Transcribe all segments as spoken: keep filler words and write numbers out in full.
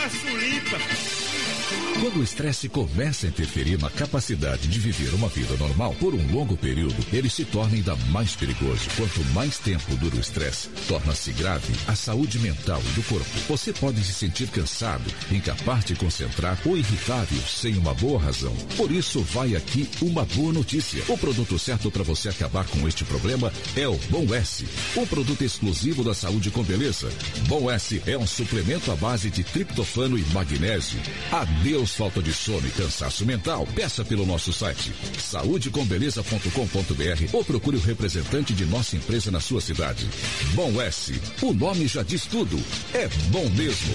caçulipa. Quando o estresse começa a interferir na capacidade de viver uma vida normal por um longo período, ele se torna ainda mais perigoso. Quanto mais tempo dura o estresse, torna-se grave a saúde mental e do corpo. Você pode se sentir cansado, incapaz de concentrar ou irritável sem uma boa razão. Por isso, vai aqui uma boa notícia. O produto certo para você acabar com este problema é o Bom S, um produto exclusivo da Saúde com Beleza. Bom S é um suplemento à base de triptofano e magnésio. Adeus falta de sono e cansaço mental. Peça pelo nosso site saúde com beleza ponto com ponto br ou procure o representante de nossa empresa na sua cidade. Bom S, o nome já diz tudo. É bom mesmo.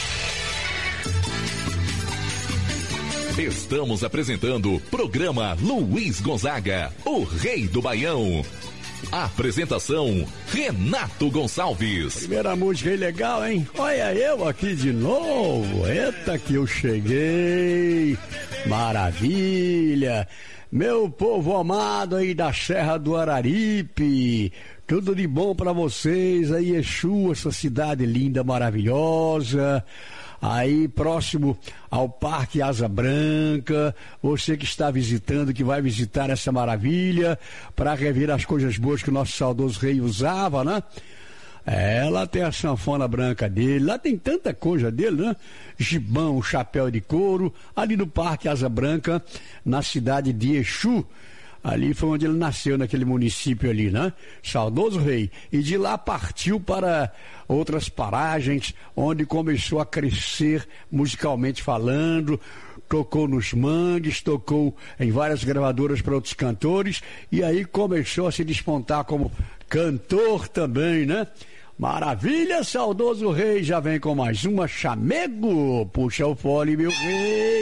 Estamos apresentando o programa Luiz Gonzaga, o rei do Baião. Apresentação, Renato Gonçalves. Primeira música aí legal, hein? Olha eu aqui de novo. Eita que eu cheguei. Maravilha. Meu povo amado aí da Serra do Araripe. Tudo de bom pra vocês aí, Exu, essa cidade linda, maravilhosa. Aí próximo ao Parque Asa Branca, você que está visitando, que vai visitar essa maravilha, para rever as coisas boas que o nosso saudoso rei usava, né? É, lá tem a sanfona branca dele, lá tem tanta coisa dele, né? Gibão, chapéu de couro, ali no Parque Asa Branca, na cidade de Exu. Ali foi onde ele nasceu, naquele município ali, né? Saudoso rei. E de lá partiu para outras paragens, onde começou a crescer musicalmente falando, tocou nos mangues, tocou em várias gravadoras para outros cantores, e aí começou a se despontar como cantor também, né? Maravilha, saudoso rei, já vem com mais uma, chamego. Puxa o fole, meu rei.